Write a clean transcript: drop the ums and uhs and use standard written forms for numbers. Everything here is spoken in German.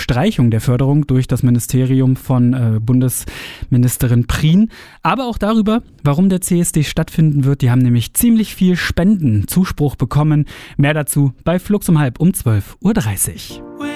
Streichung der Förderung durch das Ministerium von Bundesministerin Prien. Aber auch darüber, warum der CSD stattfinden wird. Die haben nämlich ziemlich viel Spendenzuspruch bekommen. Mehr dazu bei Flux um 12:30 Uhr.